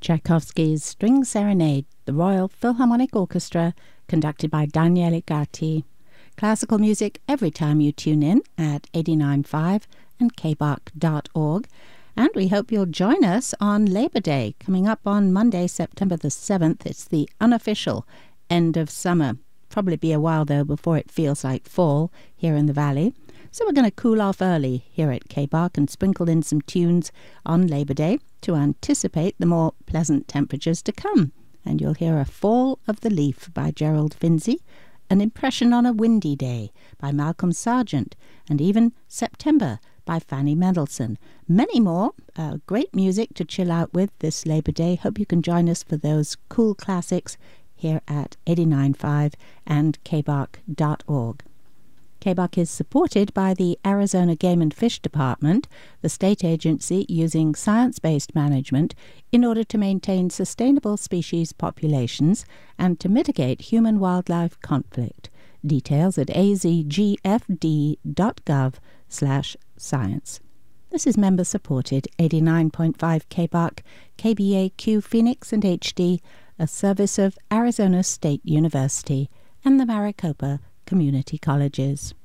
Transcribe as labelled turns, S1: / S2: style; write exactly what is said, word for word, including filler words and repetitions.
S1: Tchaikovsky's String Serenade, the Royal Philharmonic Orchestra, conducted by Daniele Gatti. Classical music every time you tune in at eighty-nine point five and k b a c dot org. And we hope you'll join us on Labor Day, coming up on Monday, September the seventh. It's the unofficial end of summer. Probably be a while, though, before it feels like fall here in the Valley. So we're going to cool off early here at K B A C and sprinkle in some tunes on Labor Day to anticipate the more pleasant temperatures to come. And you'll hear A Fall of the Leaf by Gerald Finzi, An Impression on a Windy Day by Malcolm Sargent, and even September by Fanny Mendelssohn. Many more. Uh, great music to chill out with this Labor Day. Hope you can join us for those cool classics here at eighty-nine point five and k b a c dot org. K B A C is supported by the Arizona Game and Fish Department, the state agency using science-based management in order to maintain sustainable species populations and to mitigate human-wildlife conflict. Details at a z g f d dot gov slash science. This is member-supported eighty-nine point five K B A C, K B A Q Phoenix and H D, a service of Arizona State University and the Maricopa Community Colleges.